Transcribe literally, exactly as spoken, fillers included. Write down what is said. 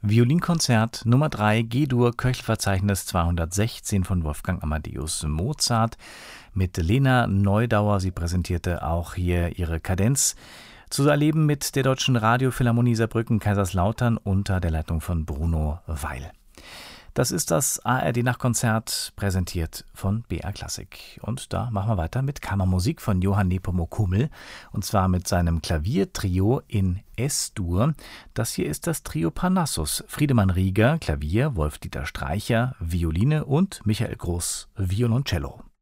Violinkonzert Nummer drei G-Dur Köchelverzeichnis zweihundertsechzehn von Wolfgang Amadeus Mozart mit Lena Neudauer. Sie präsentierte auch hier ihre Kadenz. Zu erleben mit der Deutschen Radiophilharmonie Saarbrücken Kaiserslautern unter der Leitung von Bruno Weil. Das ist das A R D-Nachtkonzert, präsentiert von B R Klassik. Und da machen wir weiter mit Kammermusik von Johann Nepomuk Hummel. Und zwar mit seinem Klaviertrio in S-Dur. Das hier ist das Trio Parnassus. Friedemann Rieger, Klavier, Wolf-Dieter Streicher, Violine und Michael Groß, Violoncello.